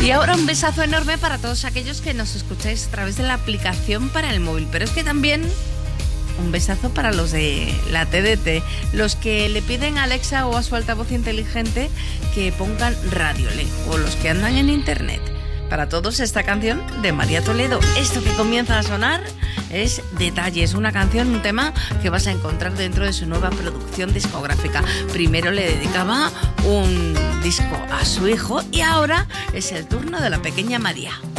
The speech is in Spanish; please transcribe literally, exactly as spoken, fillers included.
Y ahora un besazo enorme para todos aquellos que nos escucháis a través de la aplicación para el móvil, pero es que también un besazo para los de la T D T, los que le piden a Alexa o a su altavoz inteligente que pongan Radiole, o los que andan en internet. Para todos, esta canción de María Toledo. Esto que comienza a sonar es Detalles, una canción, un tema que vas a encontrar dentro de su nueva producción discográfica. Primero le dedicaba un disco a su hijo y ahora es el turno de la pequeña María.